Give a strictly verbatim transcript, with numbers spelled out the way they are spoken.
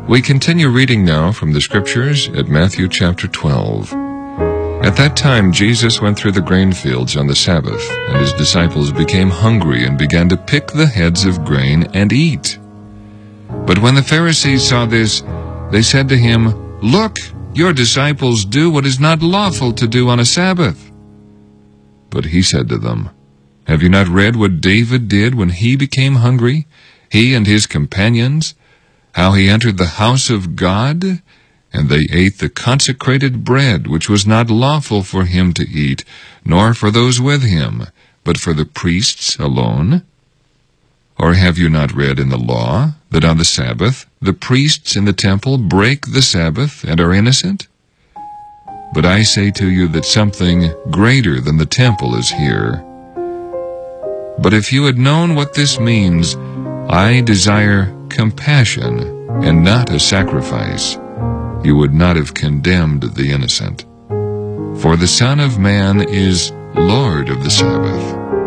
We continue reading now from the Scriptures at Matthew chapter twelve. At that time Jesus went through the grain fields on the Sabbath, and his disciples became hungry and began to pick the heads of grain and eat. But when the Pharisees saw this, they said to him, "Look, your disciples do what is not lawful to do on a Sabbath." But he said to them, "Have you not read what David did when he became hungry, he and his companions, how he entered the house of God, and they ate the consecrated bread, which was not lawful for him to eat, nor for those with him, but for the priests alone? Or have you not read in the law that on the Sabbath the priests in the temple break the Sabbath and are innocent? But I say to you that something greater than the temple is here. But if you had known what this means, I desire compassion and not a sacrifice, you would not have condemned the innocent. For the Son of Man is Lord of the Sabbath."